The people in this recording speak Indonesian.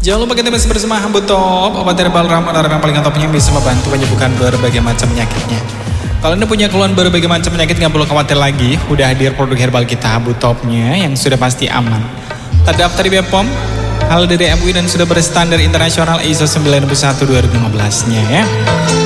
Jangan lupa kita masih bersama Habu Top, obat herbal ramah yang paling topnya bisa membantu penyembuhan berbagai macam penyakitnya. Kalau Anda punya keluhan berbagai macam penyakit, nggak perlu khawatir lagi. Udah hadir produk herbal kita Habu Topnya yang sudah pasti aman. Terdaftar di BPOM, hal dari MUI dan sudah berstandar internasional ISO 91 2015-nya ya.